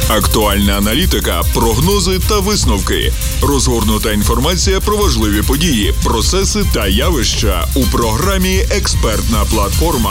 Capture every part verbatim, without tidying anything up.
Актуальна аналітика, прогнози та висновки. Розгорнута інформація про важливі події, процеси та явища у програмі «Експертна платформа».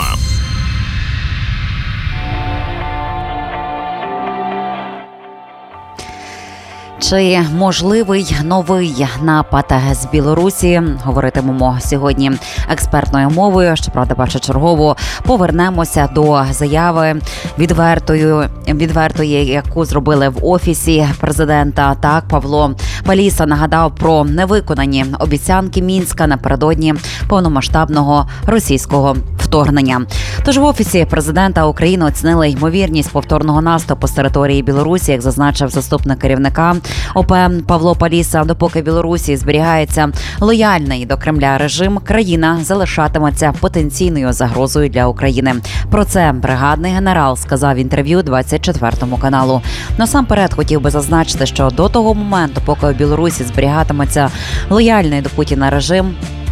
Чи можливий новий напад з Білорусі? Говоритимемо сьогодні експертною мовою. Щоправда, першочергово повернемося до заяви відвертої, відвертої, яку зробили в Офісі президента. Так, Павло Паліса нагадав про невиконані обіцянки Мінська напередодні повномасштабного російського вторгнення. Тож в Офісі президента України оцінили ймовірність повторного наступу з території Білорусі, як зазначив заступник керівника ОП Павло Паліса. Допоки Білорусі зберігається лояльний до Кремля режим, країна залишатиметься потенційною загрозою для України. Про це бригадний генерал сказав в інтерв'ю двадцять четвертому каналу. Насамперед хотів би зазначити, що до того моменту, поки у Білорусі зберігатиметься лояльний до Путіна режим,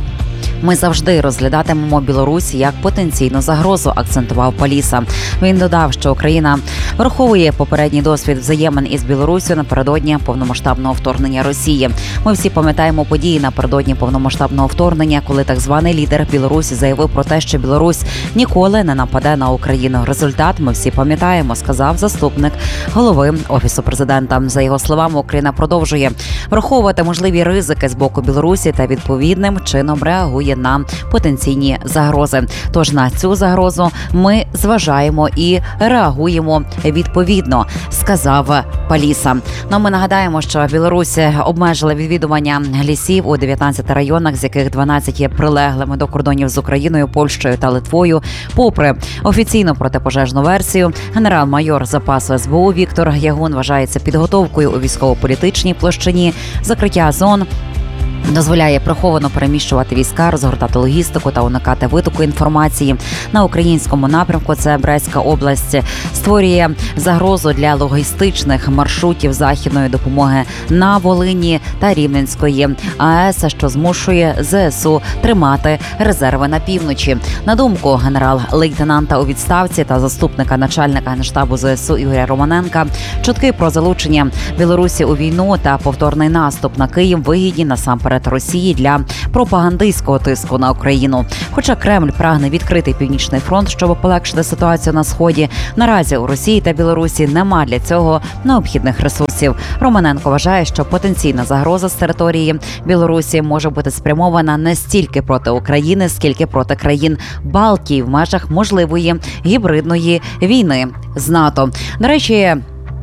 ми завжди розглядатимемо Білорусь як потенційну загрозу, акцентував Паліса. Він додав, що Україна враховує попередній досвід взаємин із Білоруссю напередодні повномасштабного вторгнення Росії. Ми всі пам'ятаємо події напередодні повномасштабного вторгнення, коли так званий лідер Білорусі заявив про те, що Білорусь ніколи не нападе на Україну. Результат ми всі пам'ятаємо, сказав заступник голови Офісу президента. За його словами, Україна продовжує враховувати можливі ризики з боку Білорусі та відповідним чином реагує на потенційні загрози. Тож на цю загрозу ми зважаємо і реагуємо відповідно, сказав Паліса. Ну, ми нагадаємо, що Білорусь обмежила відвідування лісів у дев'ятнадцяти районах, з яких дванадцять є прилеглими до кордонів з Україною, Польщею та Литвою. Попри офіційну протипожежну версію, генерал-майор запасу ес бе у Віктор Ягун вважається підготовкою у військово-політичній площині. Закриття зон дозволяє приховано переміщувати війська, розгортати логістику та уникати витоку інформації. На українському напрямку, це Брестська область, створює загрозу для логістичних маршрутів західної допомоги на Волині та Рівненської АЕС, що змушує зе ес у тримати резерви на півночі. На думку генерал-лейтенанта у відставці та заступника начальника Генштабу зе ес у Ігоря Романенка, чутки про залучення Білорусі у війну та повторний наступ на Київ вигідні насамперед Росії для пропагандистського тиску на Україну. Хоча Кремль прагне відкрити Північний фронт, щоб полегшити ситуацію на Сході, наразі у Росії та Білорусі нема для цього необхідних ресурсів. Романенко вважає, що потенційна загроза з території Білорусі може бути спрямована не стільки проти України, скільки проти країн Балтії в межах можливої гібридної війни з НАТО. До речі,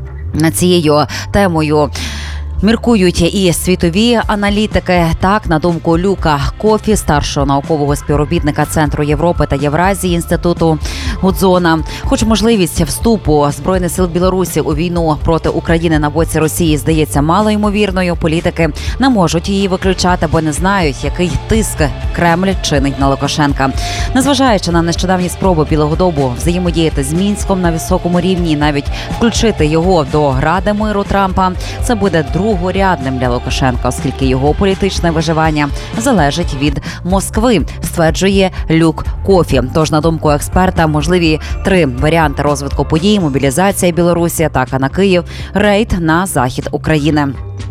цією темою міркують і світові аналітики. Так, на думку Люка Кофі, старшого наукового співробітника Центру Європи та Євразії Інституту Гудзона, хоч можливість вступу Збройних сил Білорусі у війну проти України на боці Росії здається малоймовірною, політики не можуть її виключати, бо не знають, який тиск Кремль чинить на Лукашенка. Незважаючи на нещодавні спроби Білого Дому взаємодіяти з Мінськом на високому рівні і навіть включити його до Гради миру Трампа, це буде друг другорядним для Лукашенка, оскільки його політичне виживання залежить від Москви, стверджує Люк Кофі. Тож, на думку експерта, можливі три варіанти розвитку подій: мобілізація Білорусі, атака на Київ, рейд на захід України.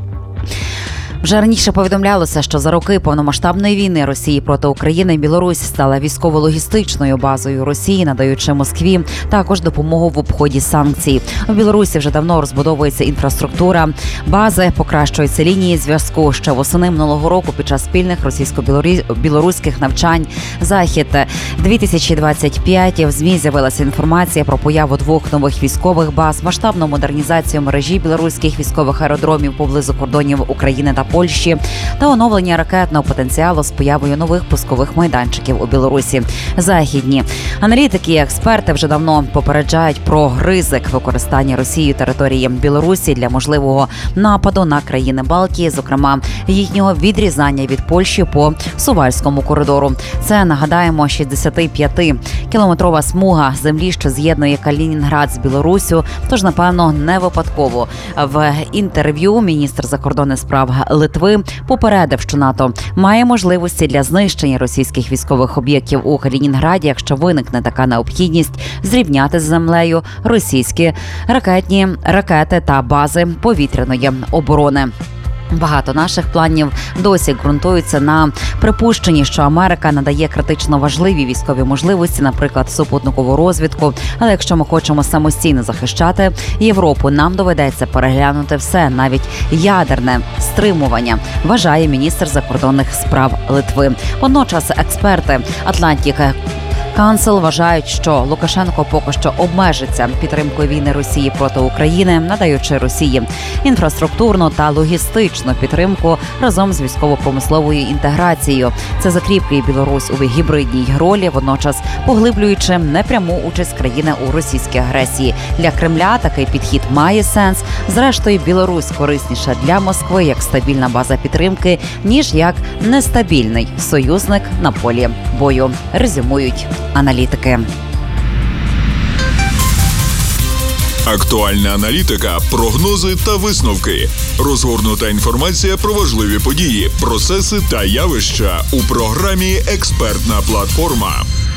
Вже раніше повідомлялося, що за роки повномасштабної війни Росії проти України Білорусь стала військово-логістичною базою Росії, надаючи Москві також допомогу в обході санкцій. У Білорусі вже давно розбудовується інфраструктура бази, покращуються лінії зв'язку. Ще восени минулого року під час спільних російсько-білоруських навчань «Захід-дві тисячі двадцять п'ять» в ЗМІ з'явилася інформація про появу двох нових військових баз, масштабну модернізацію мережі білоруських військових аеродромів поблизу кордонів України та Польщі та оновлення ракетного потенціалу з появою нових пускових майданчиків у Білорусі. Західні аналітики і експерти вже давно попереджають про ризик використання Росією території Білорусі для можливого нападу на країни Балтії, зокрема їхнього відрізання від Польщі по Сувальському коридору. Це, нагадаємо, шістдесятип'ятикілометрова смуга землі, що з'єднує Калінінград з Білоруссю. Тож, напевно, не випадково в інтерв'ю міністр закордонних справ Литви попередив, що НАТО має можливості для знищення російських військових об'єктів у Калінінграді, якщо виникне така необхідність зрівняти з землею російські ракетні ракети та бази повітряної оборони. Багато наших планів досі ґрунтуються на припущенні, що Америка надає критично важливі військові можливості, наприклад, супутникову розвідку. Але якщо ми хочемо самостійно захищати Європу, нам доведеться переглянути все, навіть ядерне стримування, вважає міністр закордонних справ Литви. Водночас експерти Atlantic Council вважають, що Лукашенко поки що обмежиться підтримкою війни Росії проти України, надаючи Росії інфраструктурну та логістичну підтримку разом з військово-промисловою інтеграцією. Це закріплює Білорусь у гібридній ролі, водночас поглиблюючи непряму участь країни у російській агресії. Для Кремля такий підхід має сенс. Зрештою, Білорусь корисніша для Москви як стабільна база підтримки, ніж як нестабільний союзник на полі бою. Резюмують аналітики. Актуальна аналітика, прогнози та висновки. Розгорнута інформація про важливі події, процеси та явища у програмі «Експертна платформа».